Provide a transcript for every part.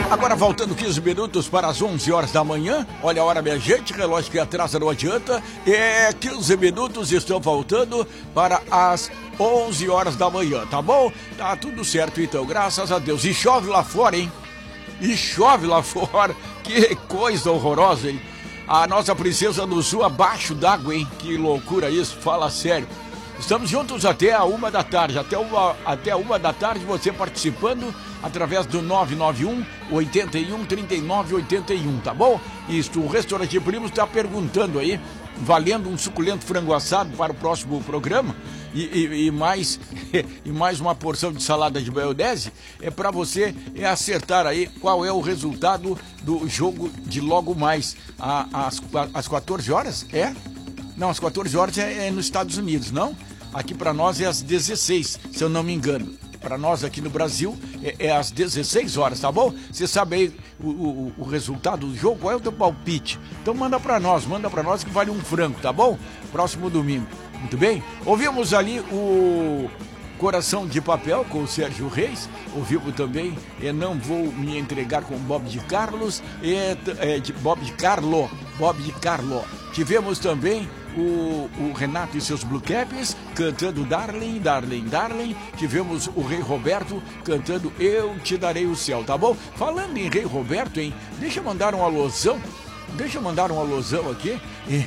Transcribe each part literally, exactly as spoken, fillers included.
Agora voltando quinze minutos para as onze horas da manhã. Olha a hora, minha gente, relógio que atrasa não adianta. É quinze minutos estão faltando para as onze horas da manhã, tá bom? Tá tudo certo então, graças a Deus. E chove lá fora, hein? E chove lá fora. Que coisa horrorosa, hein? A nossa princesa do sul abaixo d'água, hein? Que loucura isso, fala sério. Estamos juntos até a uma da tarde, até uma, até uma da tarde, você participando através do nove nove um, oito um, três nove oito um, tá bom? Isto, o Restaurante Primos está perguntando aí, valendo um suculento frango assado para o próximo programa e, e, e, mais, e mais uma porção de salada de maionese, é para você é acertar aí qual é o resultado do jogo de logo mais às, às quatorze horas, é? Não, às quatorze horas é, é nos Estados Unidos, não? Aqui para nós é às dezesseis, se eu não me engano. Para nós aqui no Brasil é, é às dezesseis horas, tá bom? Você sabe aí o, o, o resultado do jogo, qual é o teu palpite? Então manda para nós, manda para nós que vale um frango, tá bom? Próximo domingo, muito bem? Ouvimos ali o Coração de Papel com o Sérgio Reis, ouvimos também é, Não Vou Me Entregar com Bob de Carlos, é, é, de Bob de Carlo, Bob de Carlo. Tivemos também o, o Renato e seus Blue Caps cantando Darling, Darling, Darling. Tivemos o Rei Roberto cantando Eu Te Darei o Céu, tá bom? Falando em Rei Roberto, hein? Deixa eu mandar um alusão. Deixa eu mandar um alusão aqui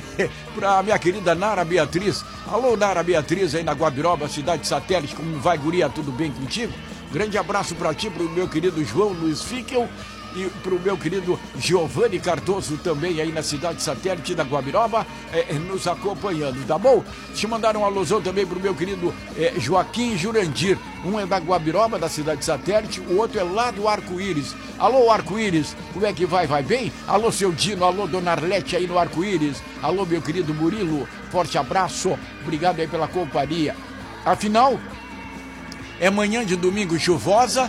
pra minha querida Nara Beatriz. Alô, Nara Beatriz, aí na Guabiroba, cidade satélite. Como vai, guria? Tudo bem contigo? Grande abraço pra ti, pro meu querido João Luiz Fickel e pro meu querido Giovanni Cardoso também aí na cidade satélite da Guabiroba, é, nos acompanhando, tá bom? Te mandaram um alusão também pro meu querido é, Joaquim Jurandir. Um é da Guabiroba, da cidade satélite, o outro é lá do Arco-Íris. Alô, Arco-Íris, como é que vai? Vai bem? Alô, seu Dino, alô, dona Arlete aí no Arco-Íris. Alô, meu querido Murilo, forte abraço, obrigado aí pela companhia. Afinal, é manhã de domingo chuvosa,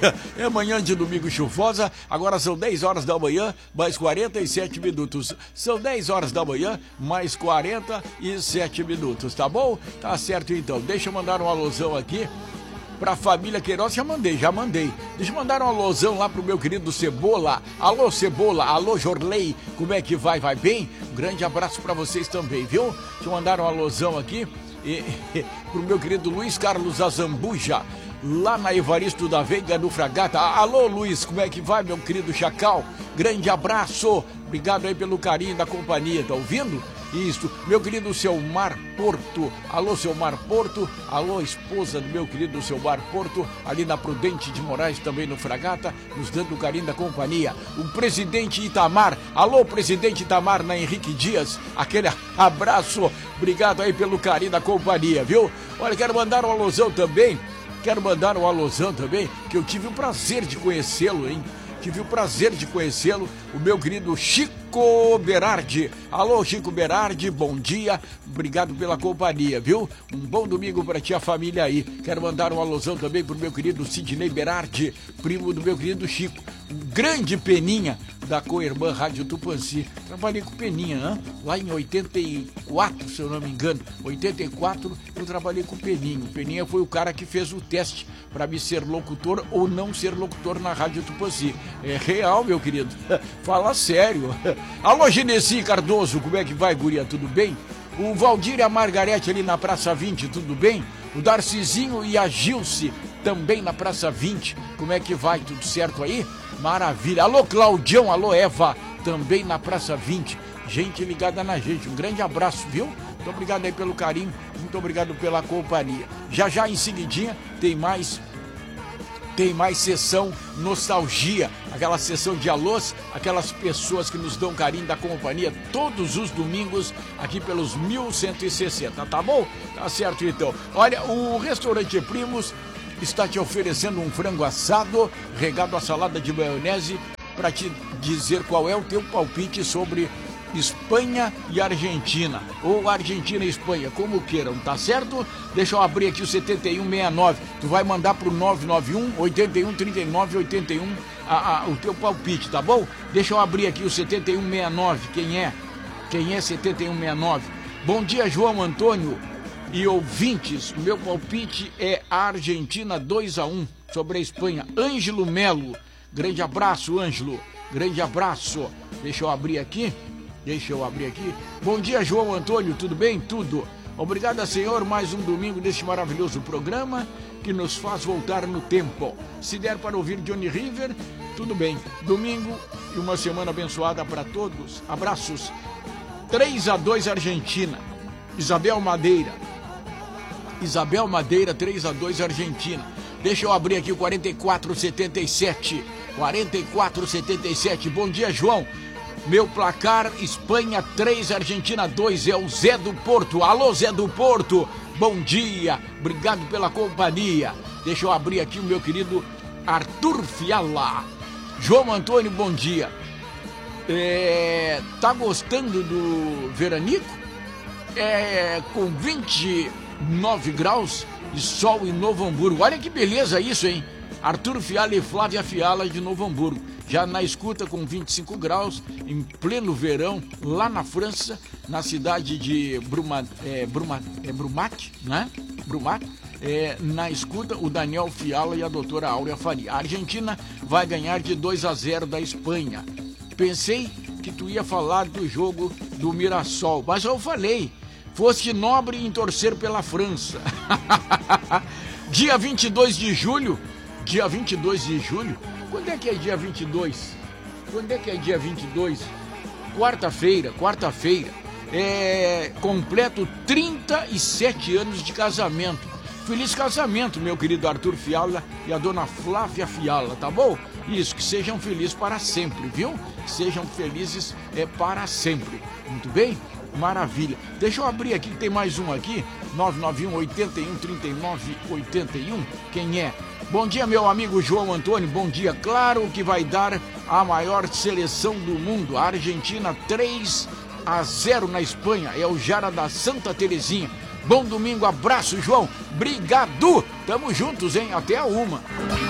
é manhã de domingo chuvosa, agora são dez horas da manhã, mais quarenta e sete minutos. São dez horas da manhã, mais quarenta e sete minutos, tá bom? Tá certo então, deixa eu mandar um alusão aqui pra família Queiroz, já mandei, já mandei. Deixa eu mandar um alusão lá pro meu querido Cebola. Alô, Cebola, alô, Jorley, como é que vai? Vai bem? Um grande abraço pra vocês também, viu? Deixa eu mandar um alusão aqui E, e, pro meu querido Luiz Carlos Azambuja, lá na Evaristo da Veiga, no Fragata. Alô, Luiz, como é que vai, meu querido Chacal? Grande abraço, obrigado aí pelo carinho da companhia, tá ouvindo? Isso, meu querido Selmar Porto, alô, Selmar Porto, alô, esposa do meu querido Selmar Porto, ali na Prudente de Moraes, também no Fragata, nos dando o carinho da companhia. O presidente Itamar, alô, presidente Itamar, na Henrique Dias, aquele abraço, obrigado aí pelo carinho da companhia, viu? Olha, quero mandar uma alusão também, quero mandar uma alusão também, que eu tive o prazer de conhecê-lo, hein? Tive o prazer de conhecê-lo, o meu querido Chico Berardi. Alô, Chico Berardi, bom dia, obrigado pela companhia, viu? Um bom domingo para ti, a família aí. Quero mandar uma alusão também pro meu querido Sidney Berardi, primo do meu querido Chico. Um grande Peninha da co-irmã Rádio Tupãssi. Trabalhei com Peninha, né? Lá em oitenta e quatro, se eu não me engano. oitenta e quatro eu trabalhei com o Peninha. O Peninha foi o cara que fez o teste para me ser locutor ou não ser locutor na Rádio Tupãssi. É real, meu querido. Fala sério. Alô, Genesi Cardoso, como é que vai, guria? Tudo bem? O Valdir e a Margarete ali na Praça vinte, tudo bem? O Darcizinho e a Gilce também na Praça vinte. Como é que vai? Tudo certo aí? Maravilha. Alô, Claudião, alô, Eva, também na Praça vinte. Gente ligada na gente. Um grande abraço, viu? Muito obrigado aí pelo carinho, muito obrigado pela companhia. Já já em seguidinha tem mais tem mais sessão nostalgia, aquela sessão de alôs, aquelas pessoas que nos dão carinho da companhia todos os domingos aqui pelos mil cento e sessenta, tá bom? Tá certo então. Olha, o Restaurante Primos está te oferecendo um frango assado regado a salada de maionese para te dizer qual é o teu palpite sobre Espanha e Argentina, ou Argentina e Espanha, como queiram, tá certo? Deixa eu abrir aqui o setenta e um sessenta e nove, tu vai mandar pro nove nove um, oito um, trinta e nove, oitenta e um a, a, o teu palpite, tá bom? Deixa eu abrir aqui o setenta e um sessenta e nove, quem é? Quem é setenta e um sessenta e nove? Bom dia, João Antônio e ouvintes, o meu palpite é a Argentina dois a um sobre a Espanha. Ângelo Melo, Grande abraço, Ângelo. Grande abraço. Deixa eu abrir aqui. Deixa eu abrir aqui. Bom dia, João Antônio. Tudo bem? Tudo. Obrigado, Senhor. Mais um domingo deste maravilhoso programa que nos faz voltar no tempo. Se der para ouvir Johnny River, tudo bem. Domingo e uma semana abençoada para todos. Abraços. três a dois Argentina. Isabel Madeira. Isabel Madeira, três a dois Argentina. Deixa eu abrir aqui o quarenta e quatro setenta e sete. quarenta e quatro setenta e sete. Bom dia, João. Meu placar, Espanha três, Argentina dois, é o Zé do Porto. Alô, Zé do Porto, bom dia, obrigado pela companhia. Deixa eu abrir aqui o meu querido Arthur Fiala. João Antônio, bom dia. É, tá gostando do veranico? É, com vinte e nove graus de sol em Novo Hamburgo. Olha que beleza isso, hein? Arthur Fiala e Flávia Fiala de Novo Hamburgo. Já na escuta com vinte e cinco graus, em pleno verão, lá na França, na cidade de Bruma, é, Bruma, é Brumac, né? Brumac. É, na escuta, o Daniel Fiala e a doutora Áurea Faria. A Argentina vai ganhar de dois a zero da Espanha. Pensei que tu ia falar do jogo do Mirassol, mas eu falei, foste nobre em torcer pela França. Dia vinte e dois de julho, dia vinte e dois de julho, quando é que é dia vinte e dois? Quando é que é dia vinte e dois? Quarta-feira, quarta-feira, é, completo trinta e sete anos de casamento. Feliz casamento, meu querido Arthur Fiala e a dona Flávia Fiala, tá bom? Isso, que sejam felizes para sempre, viu? Sejam felizes é, para sempre, muito bem? Maravilha. Deixa eu abrir aqui, tem mais um aqui, nove nove um, oito um, três nove oito um, quem é? Bom dia, meu amigo João Antônio, bom dia. Claro que vai dar a maior seleção do mundo, a Argentina três a zero na Espanha, é o Jara da Santa Terezinha. Bom domingo, abraço, João, obrigado, tamo juntos, hein, até a uma.